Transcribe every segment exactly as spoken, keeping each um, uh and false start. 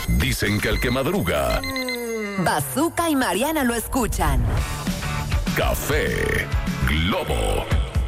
Dicen que el que madruga, Bazooka y Mariana lo escuchan. Café Globo.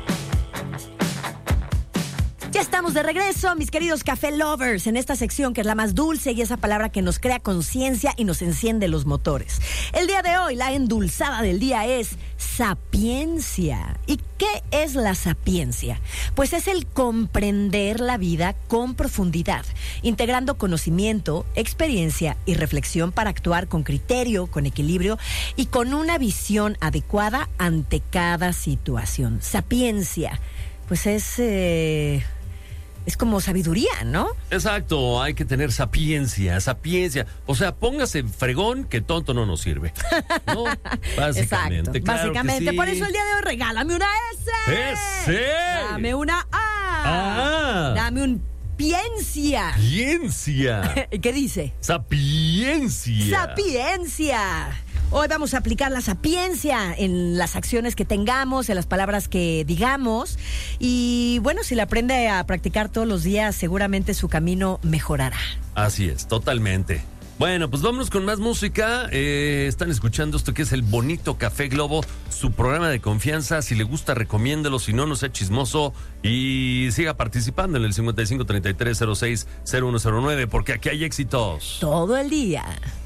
Ya estamos de regreso, mis queridos Café Lovers, en esta sección que es la más dulce y esa palabra que nos crea conciencia y nos enciende los motores. El día de hoy, la endulzada del día es sapiencia. ¿Y qué es la sapiencia? Pues es el comprender la vida con profundidad, integrando conocimiento, experiencia y reflexión para actuar con criterio, con equilibrio y con una visión adecuada ante cada situación. Sapiencia, pues es... Eh... Es como sabiduría, ¿no? Exacto, hay que tener sapiencia, sapiencia. O sea, póngase fregón que tonto no nos sirve. ¿No? Básicamente. Exacto, claro básicamente. sí. Por eso el día de hoy regálame una S. ¡S! Dame una A. Ah. Dame un Piencia. Sapiencia. ¿Qué dice? Sapiencia. Sapiencia. Hoy vamos a aplicar la sapiencia en las acciones que tengamos, en las palabras que digamos. Y bueno, si la aprende a practicar todos los días, seguramente su camino mejorará. Así es, totalmente. Bueno, pues vámonos con más música. Eh, están escuchando esto que es el bonito Café Globo, su programa de confianza. Si le gusta, recomiéndelo. Si no, no sea chismoso y siga participando en el cincuenta y cinco treinta y tres cero seis cero uno cero nueve, porque aquí hay éxitos todo el día.